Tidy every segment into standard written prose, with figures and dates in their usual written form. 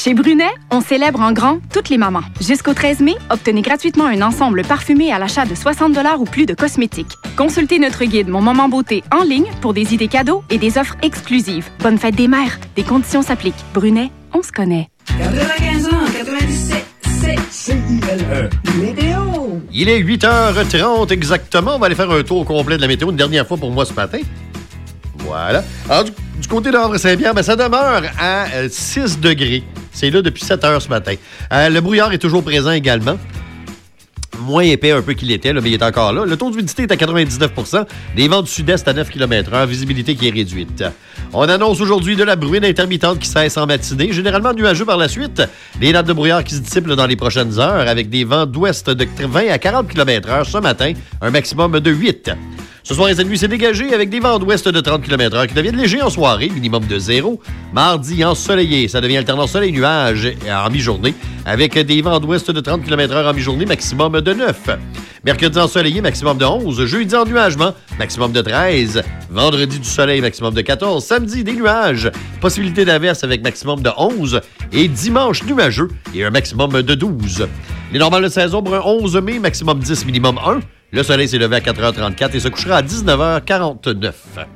Chez Brunet, on célèbre en grand toutes les mamans. Jusqu'au 13 mai, obtenez gratuitement un ensemble parfumé à l'achat de 60 $ ou plus de cosmétiques. Consultez notre guide Mon Moment Beauté en ligne pour des idées cadeaux et des offres exclusives. Bonne fête des mères. Des conditions s'appliquent. Brunet, on se connaît. 95 ans, 97, c'est CILE. Météo. Il est 8h30 exactement. On va aller faire un tour complet de la météo une dernière fois pour moi ce matin. Voilà. Alors, du côté d'André-Saint-Pierre, ça demeure à 6 degrés. C'est là depuis 7 heures ce matin. Le brouillard est toujours présent également. Moins épais un peu qu'il était, là, mais il est encore là. Le taux d'humidité est à 99 %. Des vents du sud-est à 9 km/h. Visibilité qui est réduite. On annonce aujourd'hui de la bruine intermittente qui cesse en matinée. Généralement nuageux par la suite. Des nappes de brouillard qui se dissipent dans les prochaines heures avec des vents d'ouest de 20 à 40 km/h ce matin. Un maximum de 8. Ce soir et cette nuit, c'est dégagé avec des vents d'ouest de 30 km/h qui deviennent légers en soirée, minimum de 0. Mardi, ensoleillé. Ça devient alternant soleil-nuage en mi-journée avec des vents d'ouest de 30 km/h en mi-journée, maximum de 9. Mercredi, ensoleillé, maximum de 11. Jeudi, ennuagement, maximum de 13. Vendredi, du soleil, maximum de 14. Samedi, des nuages. Possibilité d'averse avec maximum de 11. Et dimanche, nuageux et un maximum de 12. Les normales de saison pour un 11 mai, maximum 10, minimum 1. Le soleil s'est levé à 4h34 et se couchera à 19h49.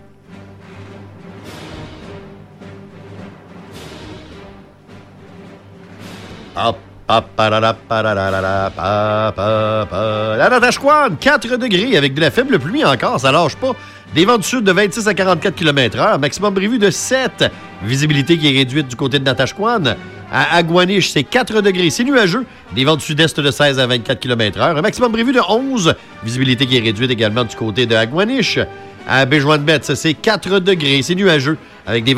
La Natashquan, 4 degrés avec de la faible pluie encore, ça lâche pas. Des vents du sud de 26 à 44 km/h, maximum prévu de 7. Visibilité qui est réduite du côté de Natashquan. À Aguanish, c'est 4 degrés, c'est nuageux. Des vents du sud-est de 16 à 24 km/h, un maximum prévu de 11. Visibilité qui est réduite également du côté de Aguanish. À Béjoin-de-Betz, c'est 4 degrés, c'est nuageux avec des vents